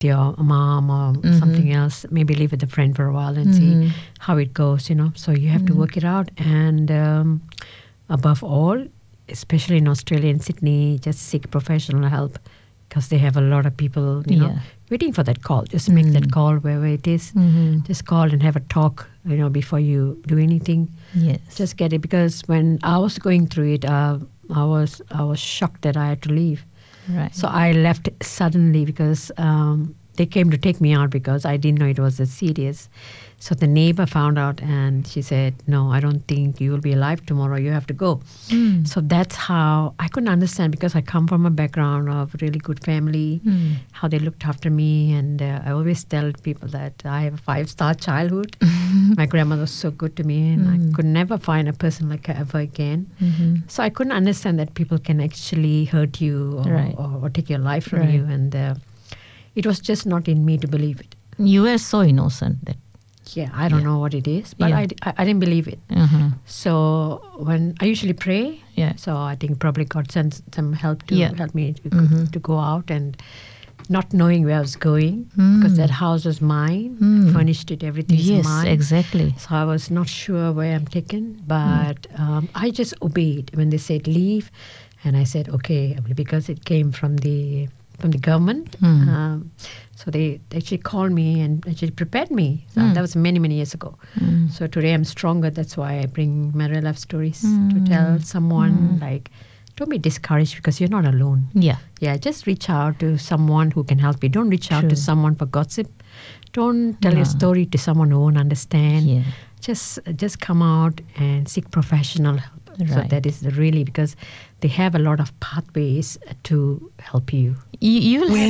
your mom or something else. Maybe live with a friend for a while and see how it goes, So you have to work it out. And above all, especially in Australia and Sydney, just seek professional help because they have a lot of people, waiting for that call. Just make that call wherever it is. Just call and have a talk, before you do anything. Yes. Just get it, because when I was going through it, I was shocked that I had to leave. Right. So I left suddenly because they came to take me out because I didn't know it was that serious. So the neighbor found out and she said, "No, I don't think you will be alive tomorrow. You have to go." So that's how I couldn't understand, because I come from a background of really good family, how they looked after me. And I always tell people that I have a 5-star childhood. My grandmother was so good to me, and I could never find a person like her ever again. So I couldn't understand that people can actually hurt you or take your life from you. And it was just not in me to believe it. You were so innocent that. Yeah, I don't know what it is, but I didn't believe it. So when I usually pray, so I think probably God sent some help to help me to go out, and not knowing where I was going, because that house was mine, I furnished it, everything's mine. Yes, exactly. So I was not sure where I'm taken, but I just obeyed when they said leave, and I said okay, because it came from the government. So they actually called me and actually prepared me. So that was many, many years ago. So today I'm stronger. That's why I bring my real life stories to tell someone, like, don't be discouraged because you're not alone. Yeah, just reach out to someone who can help you. Don't reach out to someone for gossip. Don't tell your story to someone who won't understand. Just come out and seek professional help. So that is really, because they have a lot of pathways to help you. You'll